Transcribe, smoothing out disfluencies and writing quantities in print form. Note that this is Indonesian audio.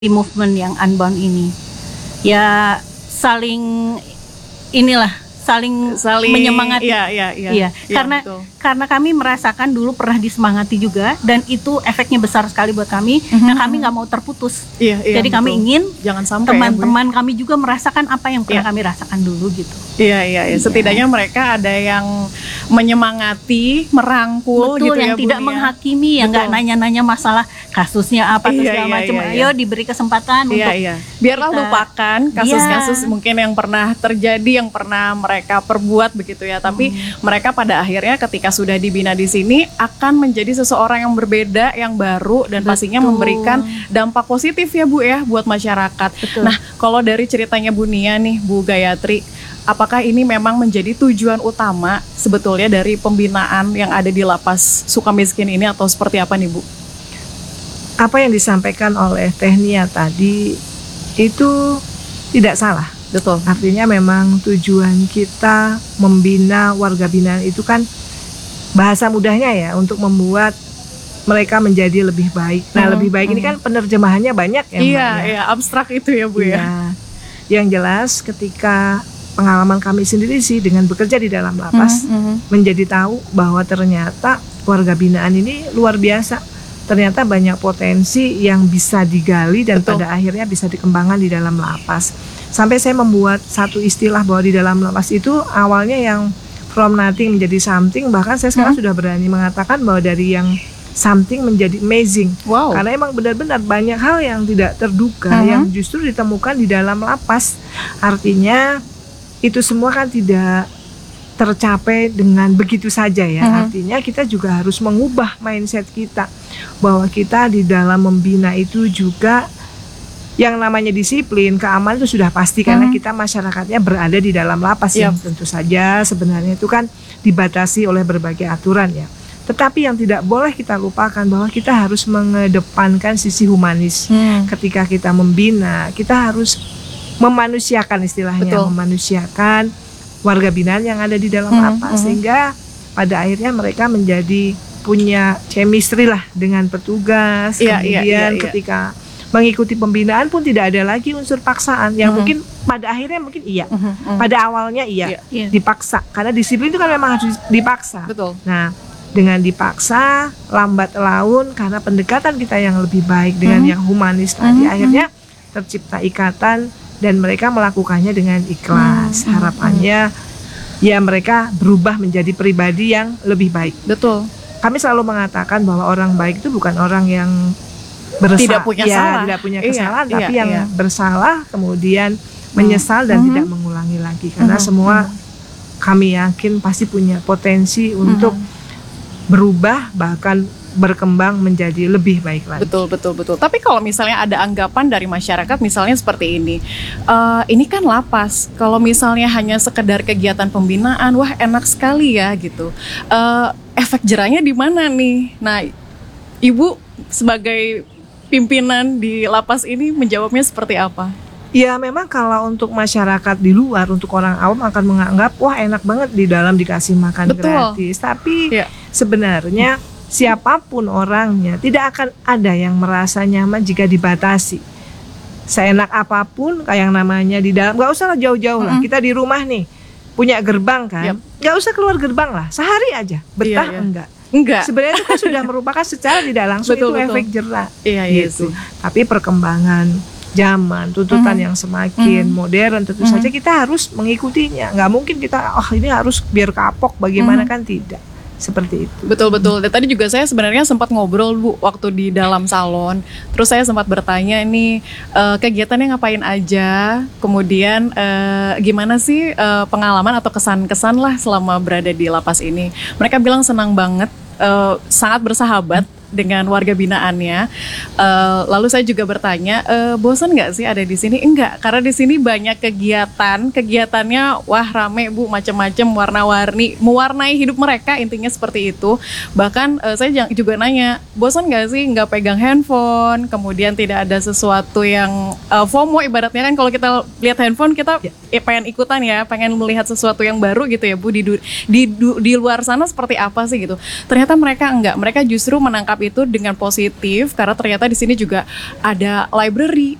di movement yang Unbound ini. Ya saling menyemangati. Iya. Karena kami merasakan dulu pernah disemangati juga, dan itu efeknya besar sekali buat kami. Nah, kami nggak mau terputus. Jadi kami ingin jangan sampai teman-teman kami juga merasakan apa yang pernah kami rasakan dulu gitu. Setidaknya mereka ada yang menyemangati, merangkul. Betul, gitu yang ya, tidak Bu, menghakimi, yang nggak nanya-nanya masalah kasusnya apa segala macam. Ayo diberi kesempatan untuk biarlah lupakan kasus-kasus mungkin yang pernah terjadi, yang pernah mereka perbuat begitu ya. Tapi mereka pada akhirnya ketika sudah dibina di sini akan menjadi seseorang yang berbeda, yang baru, dan pastinya memberikan dampak positif ya Bu ya buat masyarakat. Nah, kalau dari ceritanya Bu Nia nih, Bu Gayatri, apakah ini memang menjadi tujuan utama sebetulnya dari pembinaan yang ada di Lapas Sukamiskin ini, atau seperti apa nih Bu? Apa yang disampaikan oleh Teh Nia tadi itu tidak salah. Betul. Artinya memang tujuan kita membina warga binaan itu kan bahasa mudahnya ya untuk membuat mereka menjadi lebih baik. Nah, lebih baik ini kan penerjemahannya banyak ya Mbak. Iya, abstrak itu ya Bu ya. Yang jelas ketika pengalaman kami sendiri sih dengan bekerja di dalam lapas menjadi tahu bahwa ternyata warga binaan ini luar biasa. Ternyata banyak potensi yang bisa digali dan pada akhirnya bisa dikembangkan di dalam lapas. Sampai saya membuat satu istilah bahwa di dalam lapas itu awalnya yang from nothing menjadi something, bahkan saya sekarang sudah berani mengatakan bahwa dari yang something menjadi amazing. Karena emang benar-benar banyak hal yang tidak terduga yang justru ditemukan di dalam lapas. Artinya itu semua kan tidak tercapai dengan begitu saja ya. Artinya kita juga harus mengubah mindset kita bahwa kita di dalam membina itu juga yang namanya disiplin, keamanan itu sudah pasti karena kita masyarakatnya berada di dalam lapas yang tentu saja sebenarnya itu kan dibatasi oleh berbagai aturan ya. Tetapi yang tidak boleh kita lupakan bahwa kita harus mengedepankan sisi humanis. Ketika kita membina, kita harus memanusiakan istilahnya, memanusiakan warga binaan yang ada di dalam lapas sehingga pada akhirnya mereka menjadi punya chemistry lah dengan petugas. Kemudian ketika mengikuti pembinaan pun tidak ada lagi unsur paksaan yang mungkin pada akhirnya mungkin pada awalnya dipaksa karena disiplin itu kan memang harus dipaksa. Nah, dengan dipaksa lambat laun karena pendekatan kita yang lebih baik dengan yang humanis tadi akhirnya tercipta ikatan dan mereka melakukannya dengan ikhlas. Harapannya ya mereka berubah menjadi pribadi yang lebih baik. Kami selalu mengatakan bahwa orang baik itu bukan orang yang tidak punya kesalahan, tapi yang bersalah kemudian menyesal dan tidak mengulangi lagi. Karena semua kami yakin pasti punya potensi untuk berubah bahkan berkembang menjadi lebih baik lagi. Betul. Tapi kalau misalnya ada anggapan dari masyarakat misalnya seperti ini kan lapas. Kalau misalnya hanya sekedar kegiatan pembinaan, wah enak sekali ya gitu. Efek jerahnya di mana nih? Nah, Ibu sebagai pimpinan di lapas ini menjawabnya seperti apa? Ya memang kalau untuk masyarakat di luar, untuk orang awam akan menganggap wah enak banget di dalam dikasih makan gratis. Tapi sebenarnya siapapun orangnya tidak akan ada yang merasa nyaman jika dibatasi. Seenak apapun kayak yang namanya di dalam, gak usah jauh-jauh lah. Kita di rumah nih punya gerbang kan, gak usah keluar gerbang lah, sehari aja betah enggak. Sebenarnya itu kan sudah merupakan secara tidak langsung itu efek jerah. Gitu. Tapi perkembangan zaman, tuntutan yang semakin modern, tentu saja kita harus mengikutinya. Nggak mungkin kita ini harus biar kapok bagaimana kan tidak. Seperti itu. Betul. Dan tadi juga saya sebenarnya sempat ngobrol Bu waktu di dalam salon. Terus saya sempat bertanya ini kegiatannya ngapain aja, kemudian gimana sih pengalaman atau kesan-kesan lah selama berada di lapas ini. Mereka bilang senang banget, sangat bersahabat dengan warga binaannya. Lalu saya juga bertanya, bosan nggak sih ada di sini? Enggak, karena di sini banyak kegiatannya wah rame Bu, macam-macam, warna-warni, mewarnai hidup mereka, intinya seperti itu. Bahkan saya juga nanya, bosan nggak sih nggak pegang handphone, kemudian tidak ada sesuatu yang FOMO ibaratnya kan, kalau kita lihat handphone kita pengen ikutan ya, pengen melihat sesuatu yang baru gitu ya Bu, di luar sana seperti apa sih gitu. Ternyata mereka enggak, mereka justru menangkap itu dengan positif karena ternyata di sini juga ada library,